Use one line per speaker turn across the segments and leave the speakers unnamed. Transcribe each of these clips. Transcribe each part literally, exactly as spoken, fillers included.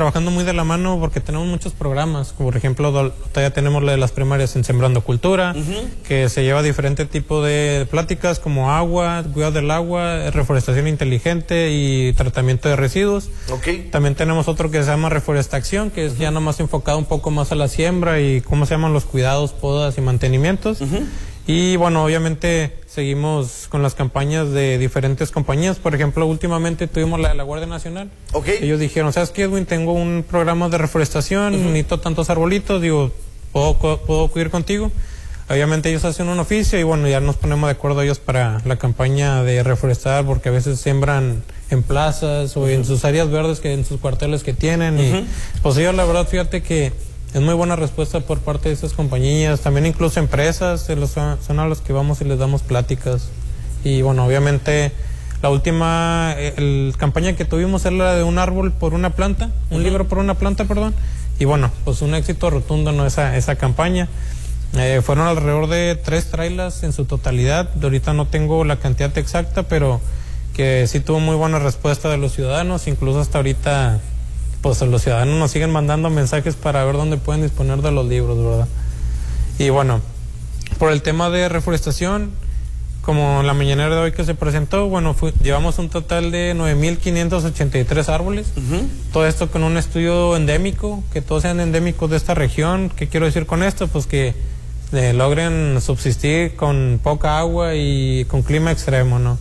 trabajando muy de la mano porque tenemos muchos programas, como por ejemplo, todavía tenemos la de las primarias en Sembrando Cultura, uh-huh. que se lleva diferente tipo de pláticas como agua, cuidado del agua, reforestación inteligente y tratamiento de residuos.
Okay.
También tenemos otro que se llama Reforestación, que es uh-huh. ya nomás enfocado un poco más a la siembra y cómo se llaman los cuidados, podas y mantenimientos. Uh-huh. Y bueno, obviamente seguimos con las campañas de diferentes compañías. Por ejemplo, últimamente tuvimos la de la Guardia Nacional.
Okay.
Ellos dijeron, ¿sabes qué, Edwin? Tengo un programa de reforestación, uh-huh. necesito tantos arbolitos, digo, ¿puedo, puedo acudir contigo? Obviamente ellos hacen un oficio y bueno, ya nos ponemos de acuerdo ellos para la campaña de reforestar, porque a veces siembran en plazas o uh-huh. en sus áreas verdes, que en sus cuarteles que tienen. Uh-huh. Y pues ellos, la verdad, fíjate que es muy buena respuesta por parte de estas compañías, también incluso empresas, son a los que vamos y les damos pláticas. Y bueno, obviamente la última el, campaña que tuvimos era la de un árbol por una planta, un uh-huh. libro por una planta, perdón. Y bueno, pues un éxito rotundo, ¿no? Esa, esa campaña. Eh, fueron alrededor de tres trailers en su totalidad. De ahorita no tengo la cantidad exacta, pero que sí tuvo muy buena respuesta de los ciudadanos, incluso hasta ahorita pues los ciudadanos nos siguen mandando mensajes para ver dónde pueden disponer de los libros, ¿verdad? Y bueno, por el tema de reforestación, como en la mañanera de hoy que se presentó, bueno, fue, llevamos un total de nueve mil quinientos ochenta y tres árboles, uh-huh. todo esto con un estudio endémico, que todos sean endémicos de esta región. ¿Qué quiero decir con esto? Pues que eh, logren subsistir con poca agua y con clima extremo, ¿no?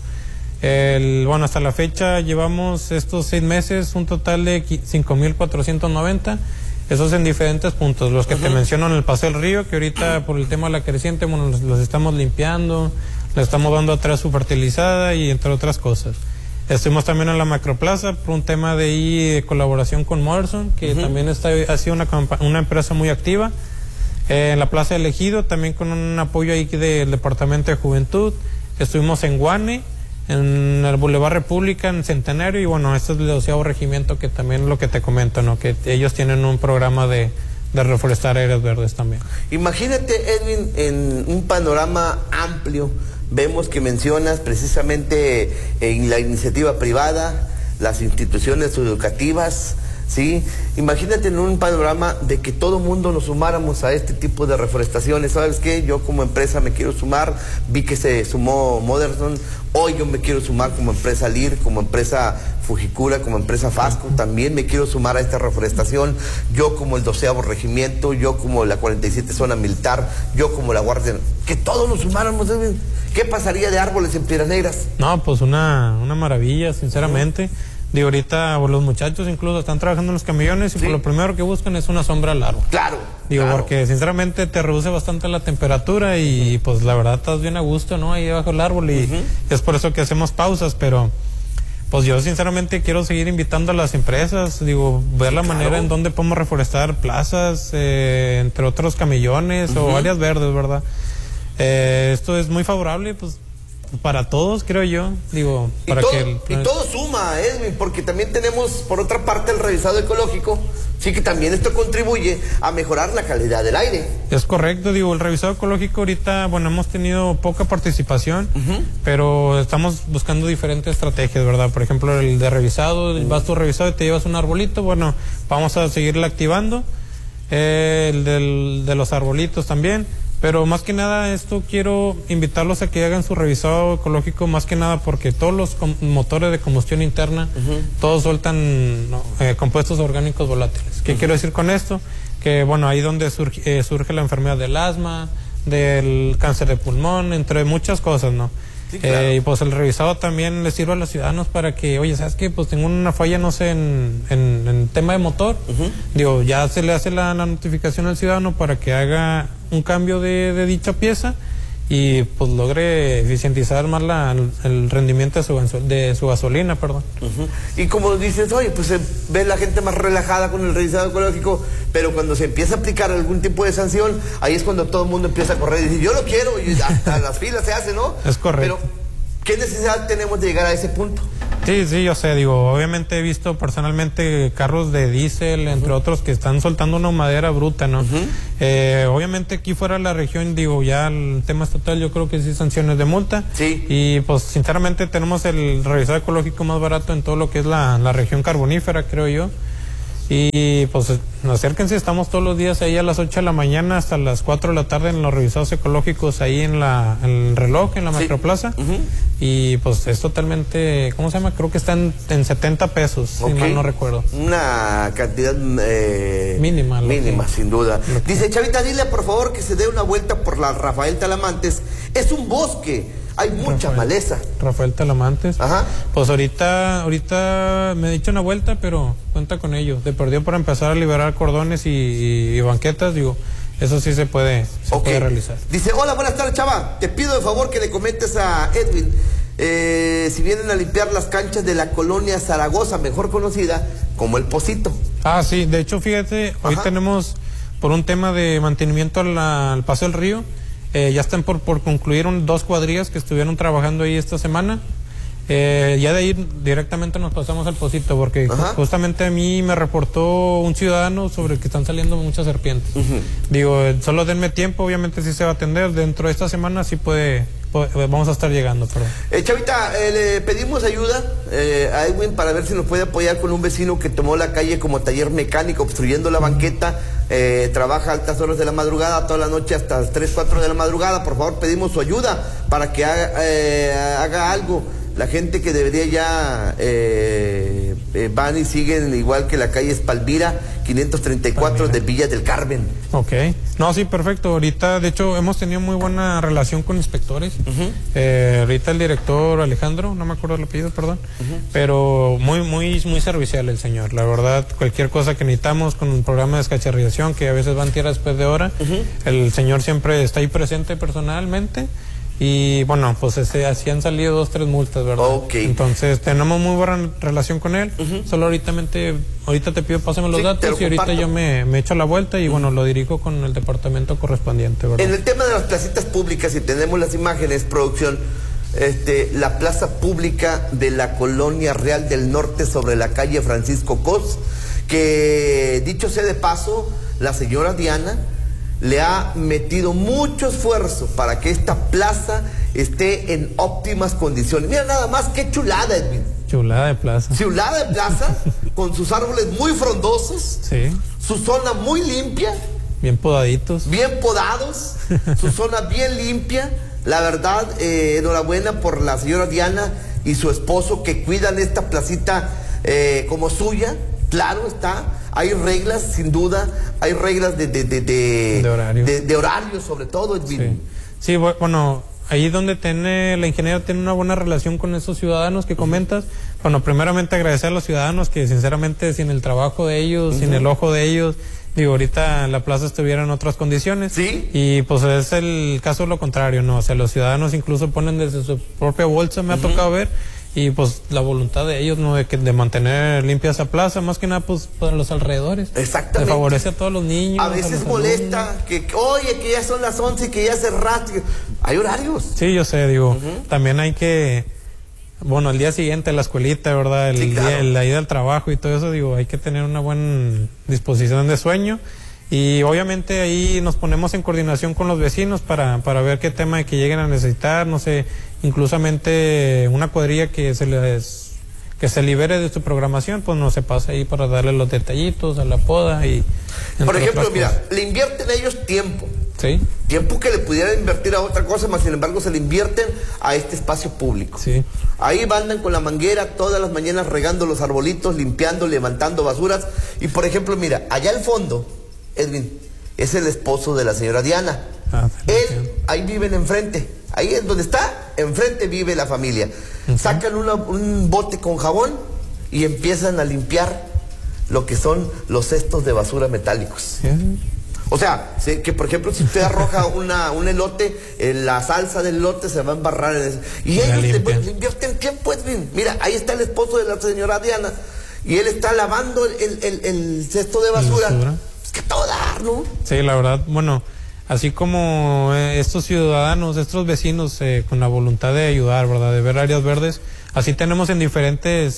El, bueno, hasta la fecha llevamos estos seis meses un total de cinco mil cuatrocientos noventa, esos en diferentes puntos, los que uh-huh. te menciono en el Paseo del Río, que ahorita por el tema de la creciente, bueno, los, los estamos limpiando, le estamos dando atrás su fertilizada y entre otras cosas. Estuvimos también en la Macroplaza por un tema de, ahí, de colaboración con Morrison, que uh-huh. también está, ha sido una, una empresa muy activa. Eh, en la Plaza del Ejido, también con un apoyo ahí del Departamento de Juventud. Estuvimos en Guane, en el Boulevard República, en Centenario, y bueno, este es el doceavo regimiento, que también lo que te comento, ¿no? Que ellos tienen un programa de, de reforestar áreas verdes también.
Imagínate, Edwin, en un panorama amplio, vemos que mencionas precisamente en la iniciativa privada, las instituciones educativas, ¿sí? Imagínate en un panorama de que todo mundo nos sumáramos a este tipo de reforestaciones. ¿Sabes qué? Yo como empresa me quiero sumar, vi que se sumó Moderson, hoy yo me quiero sumar como empresa L I R, como empresa Fujikura, como empresa Fasco, también me quiero sumar a esta reforestación, yo como el doceavo regimiento, yo como la cuarenta y siete zona militar, yo como la Guardia, que todos nos sumáramos. ¿Qué pasaría de árboles en Piedras Negras?
No, pues una, una maravilla, sinceramente. Uh-huh. Digo, ahorita los muchachos incluso están trabajando en los camiones y sí. por lo primero que buscan es una sombra al árbol.
Claro.
Digo,
claro.
porque sinceramente te reduce bastante la temperatura y uh-huh. pues la verdad estás bien a gusto, ¿no? Ahí debajo del árbol y uh-huh. es por eso que hacemos pausas, pero pues yo sinceramente quiero seguir invitando a las empresas, digo, ver la claro. manera en donde podemos reforestar plazas, eh, entre otros camellones uh-huh. o áreas verdes, ¿verdad? Eh, esto es muy favorable, pues, para todos, creo yo, digo, para
y todo,
que... El...
y todo suma, Edwin, porque también tenemos, por otra parte, el revisado ecológico, sí, que también esto contribuye a mejorar la calidad del aire.
Es correcto, digo, el revisado ecológico ahorita, bueno, hemos tenido poca participación, uh-huh. pero estamos buscando diferentes estrategias, ¿verdad? Por ejemplo, el de revisado, uh-huh. vas tu revisado y te llevas un arbolito, bueno, vamos a seguirle activando, eh, el del, de los arbolitos también. Pero más que nada esto quiero invitarlos a que hagan su revisado ecológico, más que nada porque todos los motores de combustión interna, uh-huh. todos sueltan no, eh, compuestos orgánicos volátiles. ¿Qué uh-huh. quiero decir con esto? Que bueno, ahí donde surge, eh, surge la enfermedad del asma, del cáncer de pulmón, entre muchas cosas, ¿no? Sí, claro. eh, y pues el revisado también les sirve a los ciudadanos para que, oye, ¿sabes qué? Pues tengo una falla, no sé, en, en, en tema de motor. Uh-huh. Digo, ya se le hace la, la notificación al ciudadano para que haga un cambio de, de dicha pieza y pues logre eficientizar más la, el rendimiento de su, de su gasolina, perdón.
Uh-huh. Y como dices, oye, pues se ve la gente más relajada con el revisado ecológico, pero cuando se empieza a aplicar algún tipo de sanción, ahí es cuando todo el mundo empieza a correr y dice, yo lo quiero, y hasta las filas se hacen, ¿no?
Es correcto.
Pero, ¿qué necesidad tenemos de llegar a ese punto?
Sí, sí, yo sé, digo, obviamente he visto personalmente carros de diésel, entre uh-huh. otros, que están soltando una madera bruta, ¿no? Uh-huh. Eh, obviamente aquí fuera de la región, digo, ya el tema estatal, yo creo que sí, sanciones de multa.
Sí.
Y pues sinceramente tenemos el revisado ecológico más barato en todo lo que es la, la región carbonífera, creo yo. Y pues acérquense, estamos todos los días ahí a las ocho de la mañana hasta las cuatro de la tarde en los revisados ecológicos ahí en la en el reloj, en la sí. Macroplaza. Uh-huh. Y pues es totalmente, ¿cómo se llama? Creo que está en, en setenta pesos, okay. Si mal no recuerdo.
Una cantidad eh,
mínima.
Mínima, que, sin duda. Dice, Chavita, dile por favor que se dé una vuelta por la Rafael Talamantes. Es un bosque. Hay mucha
Rafael,
maleza.
Rafael Talamantes.
Ajá.
Pues ahorita, ahorita me he dicho una vuelta, pero cuenta con ello. De perdió para empezar a liberar cordones y, y, y banquetas, digo, eso sí se puede, se okay. puede realizar.
Dice, hola, buenas tardes, chava. Te pido de favor que le comentes a Edwin, eh, si vienen a limpiar las canchas de la colonia Zaragoza, mejor conocida como El Pocito.
Ah, sí, de hecho, fíjate, hoy Ajá. tenemos, por un tema de mantenimiento al, al Paso del Río, Eh, ya están por, por concluir un, dos cuadrillas que estuvieron trabajando ahí esta semana. Eh, ya de ahí directamente nos pasamos al Pocito, porque Ajá. justamente a mí me reportó un ciudadano sobre que están saliendo muchas serpientes. Uh-huh. Digo, eh, solo denme tiempo, obviamente sí se va a atender. Dentro de esta semana sí puede, puede vamos a estar llegando. Perdón.
Eh, Chavita, eh, le pedimos ayuda eh, a Edwin para ver si nos puede apoyar con un vecino que tomó la calle como taller mecánico, obstruyendo la banqueta. Eh, trabaja a altas horas de la madrugada, toda la noche hasta las tres, cuatro de la madrugada. Por favor, pedimos su ayuda para que haga, eh, haga algo. La gente que debería ya eh, eh, van y siguen igual que la calle Espalvira, quinientos treinta y cuatro Palmira. De Villa del Carmen.
Ok. No, sí, perfecto. Ahorita, de hecho, hemos tenido muy buena relación con inspectores. Uh-huh. eh, ahorita el director Alejandro, no me acuerdo el apellido, perdón, uh-huh. pero muy, muy, muy servicial el señor. La verdad, cualquier cosa que necesitamos con un programa de descacharrización, que a veces van tierra después de hora, uh-huh. el señor siempre está ahí presente personalmente. Y bueno, pues ese, así han salido dos, tres multas, ¿verdad?
Okay.
Entonces tenemos muy buena relación con él. Uh-huh. Solo ahorita, ahorita te pido, pásame los sí, datos y ahorita yo me, me echo la vuelta y uh-huh. bueno, lo dirijo con el departamento correspondiente, ¿verdad?
En el tema de las placitas públicas, si tenemos las imágenes, producción, este, la plaza pública de la Colonia Real del Norte sobre la calle Francisco Cos, que dicho sea de paso, la señora Diana le ha metido mucho esfuerzo para que esta plaza esté en óptimas condiciones. Mira nada más, qué chulada, Edwin.
Chulada de plaza.
Chulada de plaza, con sus árboles muy frondosos,
sí.
Su zona muy limpia.
Bien podaditos.
Bien podados, su zona bien limpia. La verdad, eh, enhorabuena por la señora Diana y su esposo que cuidan esta placita eh, como suya. Claro está, hay reglas, sin duda, hay reglas de de, de, de,
de horario,
de, de horario sobre todo, Edwin.
Sí. sí, bueno, ahí donde tiene la ingeniera tiene una buena relación con esos ciudadanos que comentas. Uh-huh. Bueno, primeramente agradecer a los ciudadanos que sinceramente sin el trabajo de ellos, uh-huh. sin el ojo de ellos, digo, ahorita la plaza estuviera en otras condiciones.
Sí.
Y pues es el caso lo contrario, ¿no? O sea, los ciudadanos incluso ponen desde su propia bolsa, me uh-huh. ha tocado ver. Y pues la voluntad de ellos, ¿no? De, que, de mantener limpia esa plaza, más que nada pues para los alrededores.
Exactamente.
Le favorece a todos los niños.
A veces
a
molesta que, que, oye, que ya son las once y que ya cerraste. Hay horarios.
Sí, yo sé, digo, uh-huh. también hay que, bueno, el día siguiente la escuelita, ¿verdad? El
sí, claro.
día, la ida al trabajo y todo eso, digo, hay que tener una buena disposición de sueño. Y obviamente ahí nos ponemos en coordinación con los vecinos para, para ver qué tema de que lleguen a necesitar, no sé, inclusamente una cuadrilla que se les que se libere de su programación, pues no se pasa ahí para darle los detallitos a la poda y
por ejemplo, mira, le invierten ellos tiempo.
Sí.
Tiempo que le pudieran invertir a otra cosa, más sin embargo se le invierten a este espacio público.
Sí.
Ahí andan con la manguera todas las mañanas regando los arbolitos, limpiando, levantando basuras. Y por ejemplo, mira, allá al fondo, Edwin, es el esposo de la señora Diana. Ah, él, ahí viven enfrente. Ahí es donde está, enfrente vive la familia. Uh-huh. Sacan una, un bote con jabón y empiezan a limpiar lo que son los cestos de basura metálicos. Uh-huh. O sea, que por ejemplo, si usted arroja una, un elote, eh, la salsa del elote se va a embarrar en eso. Y
la
ellos le, pues, le invierten tiempo, Edwin. Mira, ahí está el esposo de la señora Diana y él está lavando el, el, el cesto de basura. ¿Basura? Es que todo dar, ¿no?
Sí, la verdad, bueno, así como eh, estos ciudadanos, estos vecinos eh, con la voluntad de ayudar, ¿verdad? De ver áreas verdes, así tenemos en diferentes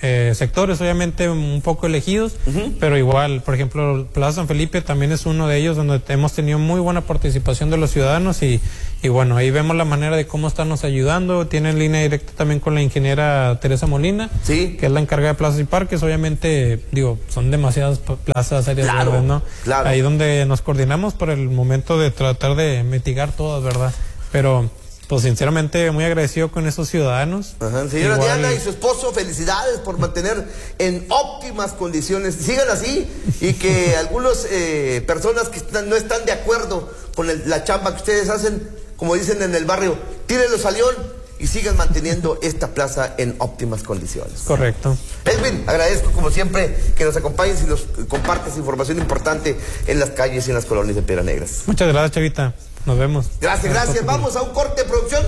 eh, sectores, obviamente un poco elegidos, uh-huh. pero igual, por ejemplo, Plaza San Felipe también es uno de ellos donde hemos tenido muy buena participación de los ciudadanos y, y bueno, ahí vemos la manera de cómo estarnos ayudando. Tienen línea directa también con la ingeniera Teresa Molina,
sí.
que es la encargada de plazas y parques. Obviamente, digo, son demasiadas plazas, áreas
claro,
verdes, ¿no?
Claro.
Ahí donde nos coordinamos por el momento de tratar de mitigar todas, ¿verdad? Pero pues sinceramente muy agradecido con esos ciudadanos.
Ajá. Señora Igual... Diana y su esposo, felicidades por mantener en óptimas condiciones. Sigan así y que algunas eh, personas que están, no están de acuerdo con el, la chamba que ustedes hacen, como dicen en el barrio, tírenlos al león y sigan manteniendo esta plaza en óptimas condiciones.
Correcto.
Edwin, agradezco como siempre que nos acompañes y nos compartas información importante en las calles y en las colonias de Piedras Negras.
Muchas gracias, Chavita. Nos vemos.
Gracias, gracias. Vamos a un corte de producción.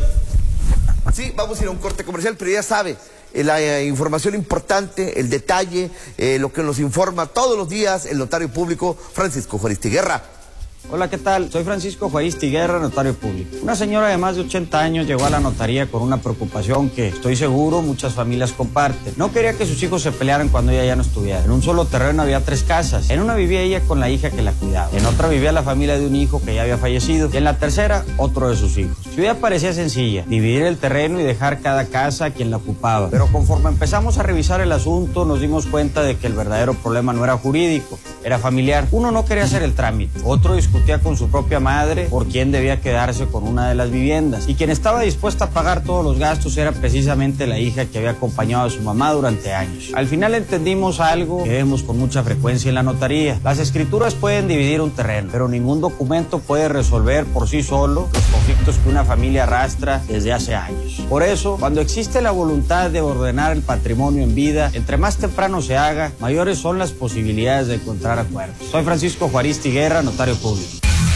Sí, vamos a ir a un corte comercial, pero ya sabe, la eh, información importante, el detalle, eh, lo que nos informa todos los días el notario público Francisco Juaristi Guerra.
Hola, ¿qué tal? Soy Francisco Juaristi Guerra, notario público. Una señora de más de ochenta años llegó a la notaría con una preocupación que estoy seguro muchas familias comparten. No quería que sus hijos se pelearan cuando ella ya no estuviera. En un solo terreno había tres casas. En una vivía ella con la hija que la cuidaba. En otra vivía la familia de un hijo que ya había fallecido. Y en la tercera, otro de sus hijos. Su idea parecía sencilla, dividir el terreno y dejar cada casa a quien la ocupaba. Pero conforme empezamos a revisar el asunto, nos dimos cuenta de que el verdadero problema no era jurídico, era familiar. Uno no quería hacer el trámite, otro discutía con su propia madre por quién debía quedarse con una de las viviendas. Y quien estaba dispuesta a pagar todos los gastos era precisamente la hija que había acompañado a su mamá durante años. Al final entendimos algo que vemos con mucha frecuencia en la notaría. Las escrituras pueden dividir un terreno, pero ningún documento puede resolver por sí solo los conflictos que una familia arrastra desde hace años. Por eso, cuando existe la voluntad de ordenar el patrimonio en vida, entre más temprano se haga, mayores son las posibilidades de encontrar acuerdos. Soy Francisco Juaristi Guerra, notario público.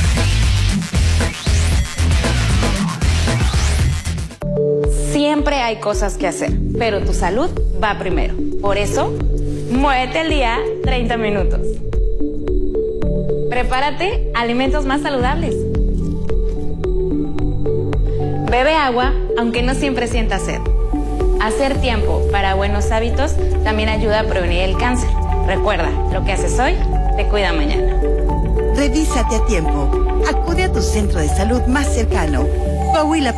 Siempre hay cosas que hacer, pero tu salud va primero. Por eso, muévete el día treinta minutos. Prepárate alimentos más saludables. Bebe agua, aunque no siempre sientas sed. Hacer tiempo para buenos hábitos también ayuda a prevenir el cáncer. Recuerda, lo que haces hoy te cuida mañana.
Revísate a tiempo. Acude a tu centro de salud más cercano. Coahuila